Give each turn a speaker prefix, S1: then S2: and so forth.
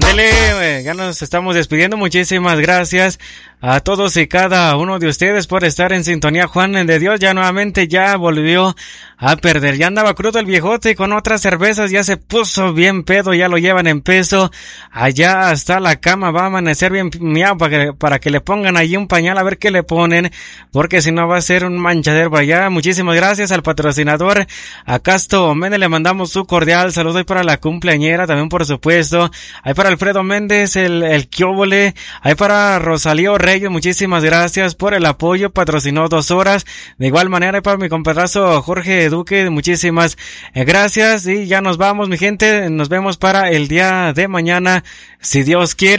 S1: Ya nos estamos despidiendo. Muchísimas gracias a todos y cada uno de ustedes por estar en sintonía. Juan de Dios ya nuevamente ya volvió a perder. Ya andaba crudo el viejote y con otras cervezas ya se puso bien pedo, ya lo llevan en peso. Allá hasta la cama va a amanecer bien miau para que le pongan allí un pañal a ver qué le ponen, porque si no va a ser un manchadero por allá. Muchísimas gracias al patrocinador, a Casto Méndez, le mandamos su cordial saludo ahí para la cumpleañera también, por supuesto. Ahí para Alfredo Méndez, el Kióbole, ahí para Rosalío Reyes, muchísimas gracias por el apoyo, patrocinó 2 horas. De igual manera, ahí para mi compadrazo Jorge Duque, muchísimas gracias y ya nos vamos, mi gente. Nos vemos para el día de mañana, si Dios quiere.